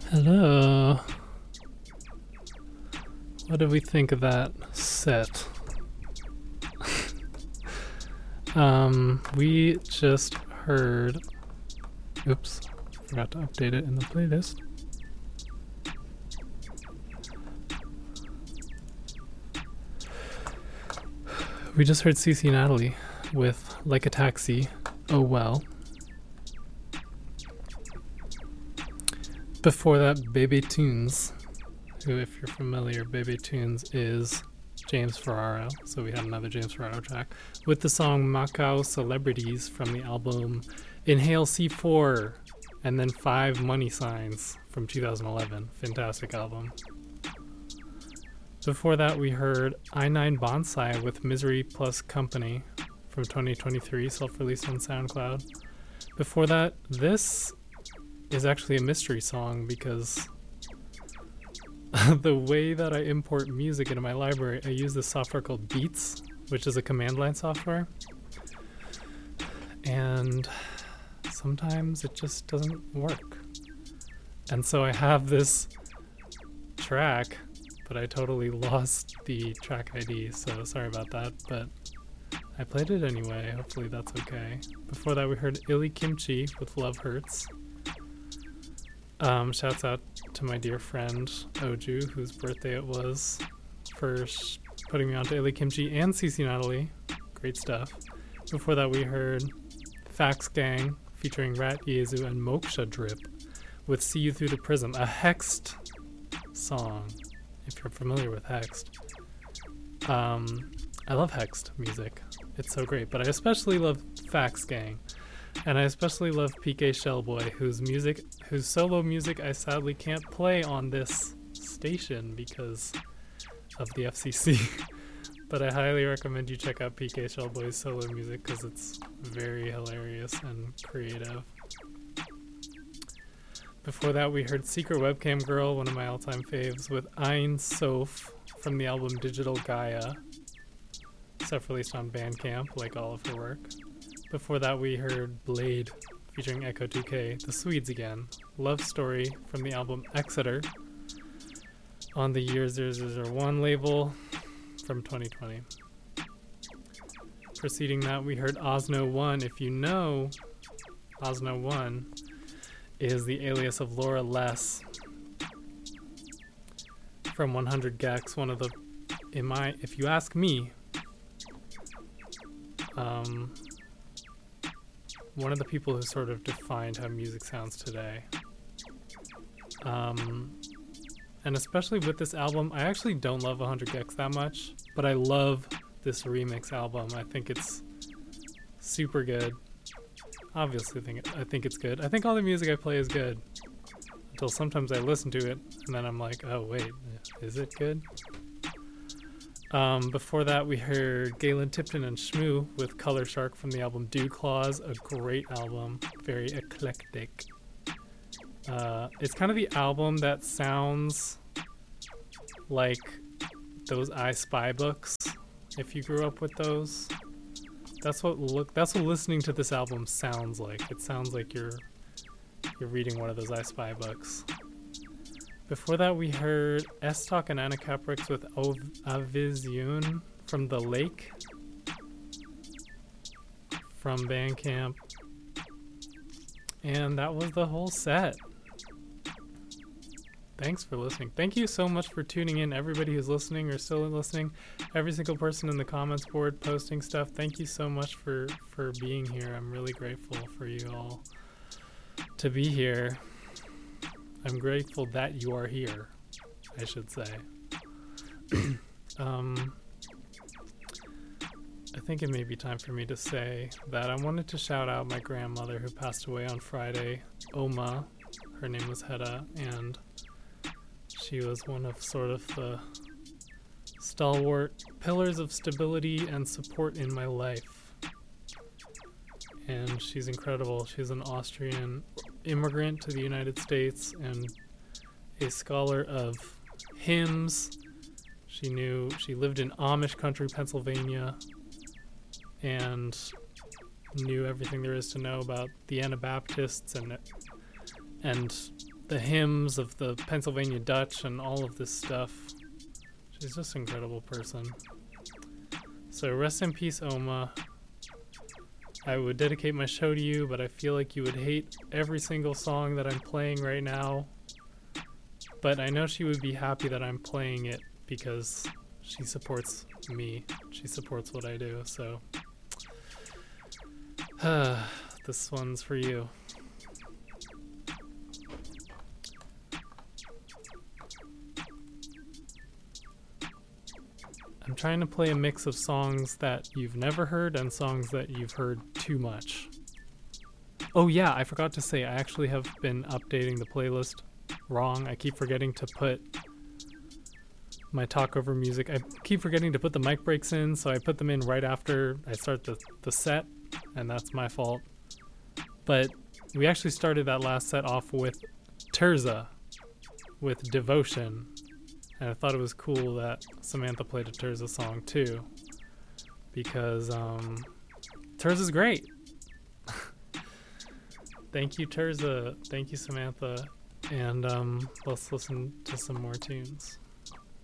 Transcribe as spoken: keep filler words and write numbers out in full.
Hello. What did we think of that set? um, we just heard. Oops, forgot to update it in the playlist. We just heard CeCe Natalie with Like a Taxi, Oh Well. Before that, Bebe Tunes, who, if you're familiar, Bebe Tunes is James Ferraro, so we had another James Ferraro track, with the song Macau Celebrities from the album Inhale C four, and then Five Money Signs from two thousand eleven. Fantastic album. Before that, we heard I nine Bonsai with Misery Plus Company from twenty twenty-three, self-released on SoundCloud. Before that, this is actually a mystery song because the way that I import music into my library, I use this software called Beats, which is a command line software. And sometimes it just doesn't work. And so I have this track, but I totally lost the track I D, so sorry about that, but I played it anyway. Hopefully that's okay. Before that, we heard Illy Kimchi with Love Hurts. Um, shouts out to my dear friend Oju, whose birthday it was, for sh- putting me onto Illy Kimchi and CeCe Natalie. Great stuff. Before that, we heard Fax Gang featuring Rat Yezu and Moksha Drip with See You Through the Prism, a Hexed song, if you're familiar with Hexed. Um, I love Hexed music. It's so great, but I especially love Fax Gang. And I especially love P K Shellboy, whose music, whose solo music I sadly can't play on this station because of the F C C. But I highly recommend you check out P K Shellboy's solo music because it's very hilarious and creative. Before that, we heard Secret Webcam Girl, one of my all-time faves, with Ein Sof from the album Digital Gaia, self-released on Bandcamp, like all of her work. Before that, we heard Blade featuring Echo two K, The Swedes again, Love Story from the album Exeter on the Year zero zero zero one label from twenty twenty. Preceding that, we heard Osno one. If you know, Osno one is the alias of Laura Less from one hundred Gex, one of the, in my, if you ask me, um, one of the people who sort of defined how music sounds today. Um, and especially with this album, I actually don't love one hundred Gex that much, but I love this remix album. I think it's super good. Obviously, I think, I think it's good. I think all the music I play is good, until sometimes I listen to it, and then I'm like, oh wait, is it good? Um, before that, we heard Galen Tipton and Shmoo with Color Shark from the album Dew Claws, a great album, very eclectic. Uh, it's kind of the album that sounds like those I Spy books, if you grew up with those. That's what look. That's what listening to this album sounds like. It sounds like you're you're reading one of those I Spy books. Before that, we heard S-Talk and Anna Caprix with Ov- Avision from The Lake from Bandcamp. And that was the whole set. Thanks for listening. Thank you so much for tuning in, everybody who's listening or still listening. Every single person in the comments board posting stuff. Thank you so much for, for being here. I'm really grateful for you all to be here. I'm grateful that you are here, I should say. um, I think it may be time for me to say that I wanted to shout out my grandmother who passed away on Friday, Oma. Her name was Hedda, and she was one of sort of the stalwart pillars of stability and support in my life. And she's incredible. She's an Austrian immigrant to the United States and a scholar of hymns. She knew, she lived in Amish country, Pennsylvania, and knew everything there is to know about the Anabaptists and and the hymns of the Pennsylvania Dutch and all of this stuff. She's just an incredible person. So rest in peace, Oma. I would dedicate my show to you, but I feel like you would hate every single song that I'm playing right now. But I know she would be happy that I'm playing it because she supports me. She supports what I do, so this one's for you. I'm trying to play a mix of songs that you've never heard and songs that you've heard too much. Oh yeah, I forgot to say, I actually have been updating the playlist wrong. I keep forgetting to put my talk over music. I keep forgetting to put the mic breaks in, so I put them in right after I start the, the set, and that's my fault. But we actually started that last set off with Terza, with Devotion. And I thought it was cool that Samantha played a Terza song too, because um, Terza's great. Thank you, Terza. Thank you, Samantha. And um, let's listen to some more tunes.